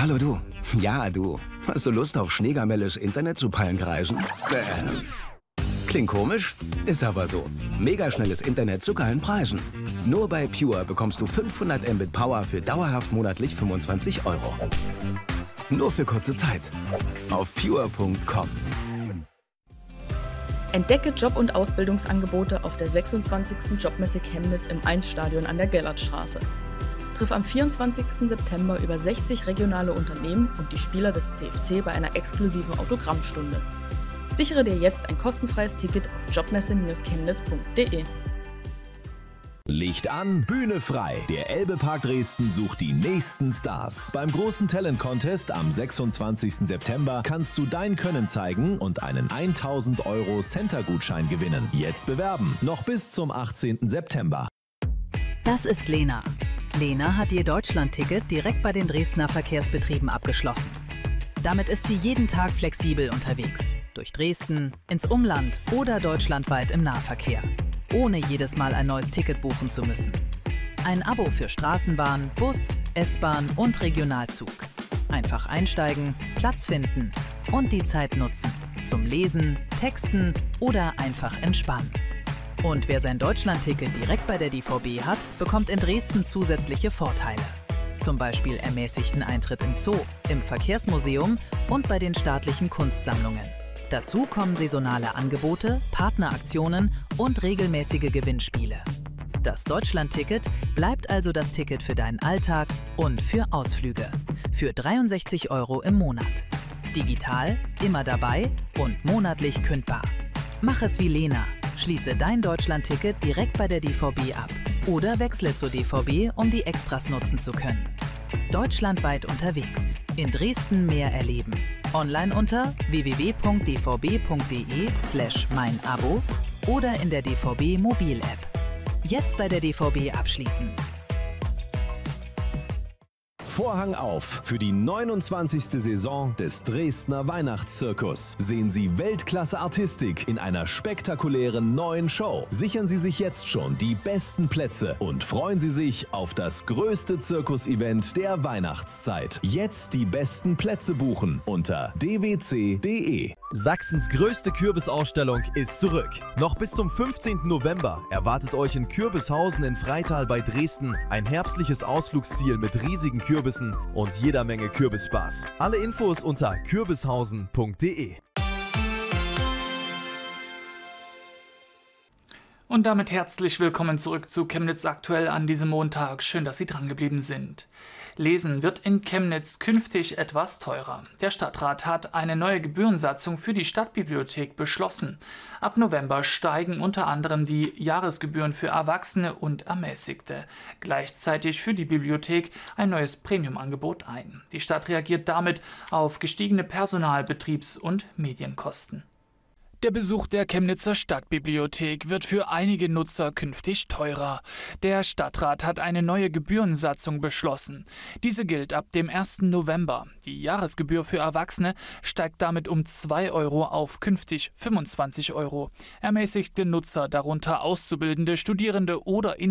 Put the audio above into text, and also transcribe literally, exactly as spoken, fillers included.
Hallo du. Ja, du. Hast du Lust auf schneegamelles Internet zu Pallenkreisen? Äh. Klingt komisch? Ist aber so. Mega schnelles Internet zu geilen Preisen. Nur bei Pure bekommst du fünfhundert Mbit Power für dauerhaft monatlich fünfundzwanzig Euro. Nur für kurze Zeit. Auf pure punkt com. Entdecke Job- und Ausbildungsangebote auf der sechsundzwanzigsten Jobmesse Chemnitz im eins Stadion an der Gellertstraße. Triff am vierundzwanzigsten September über sechzig regionale Unternehmen und die Spieler des C F C bei einer exklusiven Autogrammstunde. Sichere dir jetzt ein kostenfreies Ticket auf jobmesse Bindestrich chemnitz punkt de. Licht an, Bühne frei. Der Elbe-Park Dresden sucht die nächsten Stars. Beim großen Talent-Contest am sechsundzwanzigsten September kannst du dein Können zeigen und einen tausend Euro Center-Gutschein gewinnen. Jetzt bewerben, noch bis zum achtzehnten September. Das ist Lena. Lena hat ihr Deutschland-Ticket direkt bei den Dresdner Verkehrsbetrieben abgeschlossen. Damit ist sie jeden Tag flexibel unterwegs. Durch Dresden, ins Umland oder deutschlandweit im Nahverkehr. Ohne jedes Mal ein neues Ticket buchen zu müssen. Ein Abo für Straßenbahn, Bus, S-Bahn und Regionalzug. Einfach einsteigen, Platz finden und die Zeit nutzen. Zum Lesen, Texten oder einfach entspannen. Und wer sein Deutschland-Ticket direkt bei der D V B hat, bekommt in Dresden zusätzliche Vorteile. Zum Beispiel ermäßigten Eintritt im Zoo, im Verkehrsmuseum und bei den staatlichen Kunstsammlungen. Dazu kommen saisonale Angebote, Partneraktionen und regelmäßige Gewinnspiele. Das Deutschland-Ticket bleibt also das Ticket für deinen Alltag und für Ausflüge. Für dreiundsechzig Euro im Monat. Digital, immer dabei und monatlich kündbar. Mach es wie Lena. Schließe dein Deutschland-Ticket direkt bei der D V B ab. Oder wechsle zur D V B, um die Extras nutzen zu können. Deutschlandweit unterwegs. In Dresden mehr erleben. Online unter w w w punkt d v b punkt de slash mein Abo oder in der D V B Mobil-App. Jetzt bei der D V B abschließen. Vorhang auf für die neunundzwanzigste Saison des Dresdner Weihnachtszirkus. Sehen Sie Weltklasse-Artistik in einer spektakulären neuen Show. Sichern Sie sich jetzt schon die besten Plätze und freuen Sie sich auf das größte Zirkus-Event der Weihnachtszeit. Jetzt die besten Plätze buchen unter d w c punkt de. Sachsens größte Kürbisausstellung ist zurück. Noch bis zum fünfzehnten November erwartet euch in Kürbishausen in Freital bei Dresden ein herbstliches Ausflugsziel mit riesigen Kürbissen und jeder Menge Kürbisspaß. Alle Infos unter kürbishausen punkt de. Und damit herzlich willkommen zurück zu Chemnitz aktuell an diesem Montag. Schön, dass Sie dran geblieben sind. Lesen wird in Chemnitz künftig etwas teurer. Der Stadtrat hat eine neue Gebührensatzung für die Stadtbibliothek beschlossen. Ab November steigen unter anderem die Jahresgebühren für Erwachsene und Ermäßigte. Gleichzeitig für die Bibliothek ein neues Premiumangebot ein. Die Stadt reagiert damit auf gestiegene Personal-, Betriebs- und Medienkosten. Der Besuch der Chemnitzer Stadtbibliothek wird für einige Nutzer künftig teurer. Der Stadtrat hat eine neue Gebührensatzung beschlossen. Diese gilt ab dem ersten November. Die Jahresgebühr für Erwachsene steigt damit um zwei Euro auf künftig fünfundzwanzig Euro. Ermäßigte Nutzer, darunter Auszubildende, Studierende oder in